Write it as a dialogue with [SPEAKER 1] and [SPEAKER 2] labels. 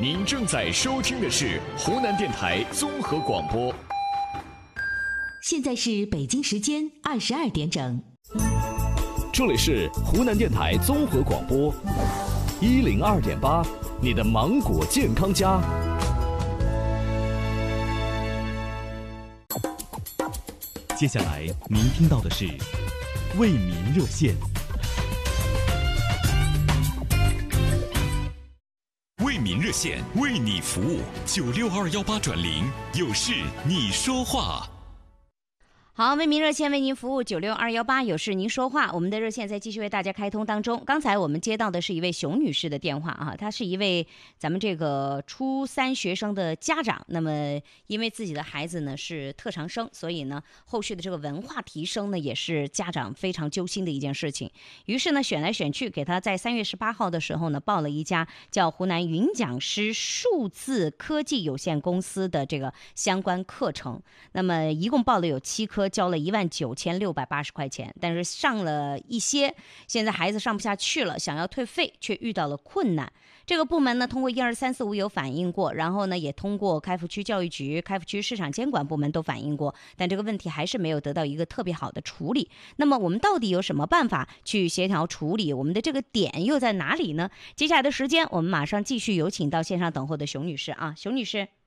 [SPEAKER 1] 您正在收听的是湖南电台综合广播。
[SPEAKER 2] 现在是北京时间22点整。
[SPEAKER 3] 这里是湖南电台综合广播102.8，你的芒果健康家。接下来您听到的是为民热线。
[SPEAKER 1] 为民热线为你服务，96218转0，有事你说话。
[SPEAKER 4] 好，为民热线为您服务96218，有事您说话。我们的热线在继续为大家开通当中。刚才我们接到的是一位熊女士的电话啊，她是一位咱们这个初3学生的家长。那么因为自己的孩子呢是特长生，所以呢后续的这个文化提升呢也是家长非常揪心的一件事情。于是呢选来选去，给他在3月18号的时候呢报了一家叫湖南云讲师数字科技有限公司的这个相关课程。那么一共报了有7科，交了19680块钱，但是上了一些，现在孩子上不下去了，想要退费却遇到了困难。这个部门呢，通过12345有反映过，然后呢，也通过开福区教育局、开福区市场监管部门都反映过，但这个问题还是没有得到一个特别好的处理。那么我们到底有什么办法去协调处理？我们的这个点又在哪里呢？接下来的时间，我们马上继续有请到线上等候的熊女士啊，熊女士。